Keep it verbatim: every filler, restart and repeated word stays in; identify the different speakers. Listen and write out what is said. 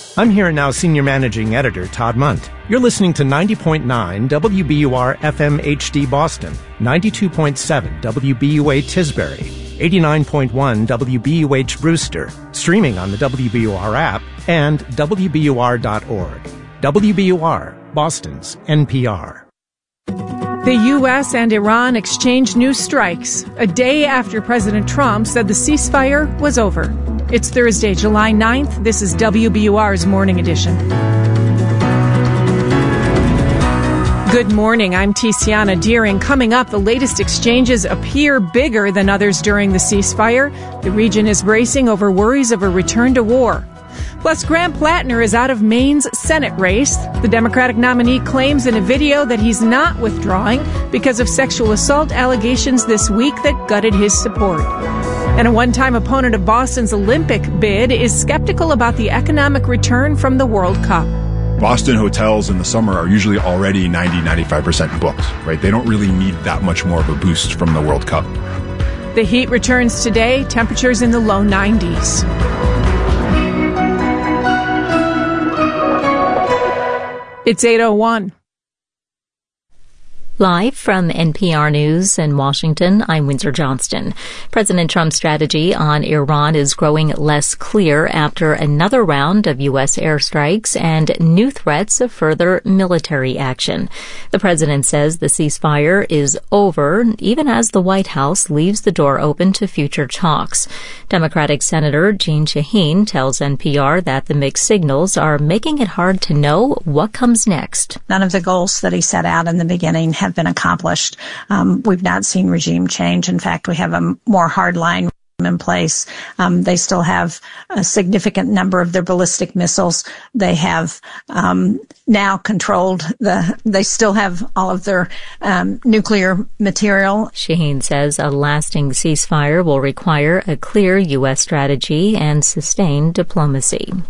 Speaker 1: I'm Here and Now Senior Managing Editor Todd Munt. You're listening to ninety point nine W B U R F M H D Boston, ninety-two point seven W B U A Tisbury, eighty-nine point one W B U H Brewster, streaming on the W B U R app, and W B U R dot org. W B U R, Boston's N P R.
Speaker 2: The U S and Iran exchanged new strikes a day after President Trump said the ceasefire was over. It's Thursday, July ninth. This is W B U R's Morning Edition. Good morning. I'm Tiziana Deering. Coming up, the latest exchanges appear bigger than others during the ceasefire. The region is bracing over worries of a return to war. Plus, Graham Plattner is out of Maine's Senate race. The Democratic nominee claims in a video that he's not withdrawing because of sexual assault allegations this week that gutted his support. And a one-time opponent of Boston's Olympic bid is skeptical about the economic return from the World Cup.
Speaker 3: Boston hotels in the summer are usually already ninety, ninety-five percent booked, right? They don't really need that much more of a boost from the World Cup.
Speaker 2: The heat returns today, temperatures in the low nineties. It's eight oh one.
Speaker 4: Live from N P R News in Washington, I'm Windsor Johnston. President Trump's strategy on Iran is growing less clear after another round of U S airstrikes and new threats of further military action. The president says the ceasefire is over, even as the White House leaves the door open to future talks. Democratic Senator Jeanne Shaheen tells N P R that the mixed signals are making it hard to know what comes next.
Speaker 5: None of the goals that he set out in the beginning have been accomplished. Um, we've not seen regime change. In fact, we have a more hardline in place. Um, they still have a significant number of their ballistic missiles. They have um, now controlled the, they still have all of their um, nuclear material.
Speaker 4: Shaheen says a lasting ceasefire will require a clear U S strategy and sustained diplomacy.